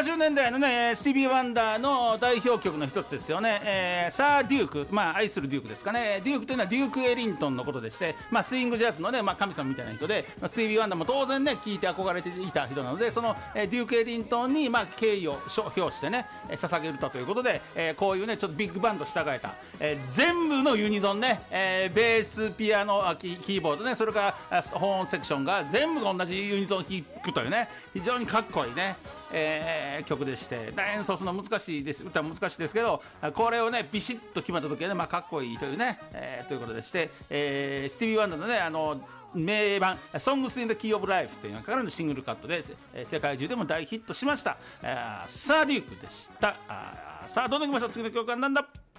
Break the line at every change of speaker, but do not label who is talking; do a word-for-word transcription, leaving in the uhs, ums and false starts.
じゅうねんだいのねスティービー・ワンダーの代表曲の一つですよね、えー、サー・デューク、まあ愛するデュークですかね。デュークというのはデューク・エリントンのことでして、まあ、スイングジャズのね、まあ、神様みたいな人で、まあ、スティービー・ワンダーも当然ね聴いて憧れていた人なので、その、えー、デューク・エリントンに、まあ、敬意を表してね捧げるとということで、えー、こういうねちょっとビッグバンド従えた、えー、全部のユニゾンね、えー、ベース、ピアノ、キー、キーボードね、それからホーンセクションが全部同じユニゾンを弾くというね、非常にかっこいいね、えー、曲でして、演奏するの難しいです、歌難しいですけど、これをねビシッと決まった時はね、まあ、かっこいいというね、えー、ということでして、えー、スティービー・ワンダーのねあの名盤「Songs in the Key of Life」というのからのシングルカットで世界中でも大ヒットしました。サーデュークでした。さあどんどんいきましょう。次の曲は何だ。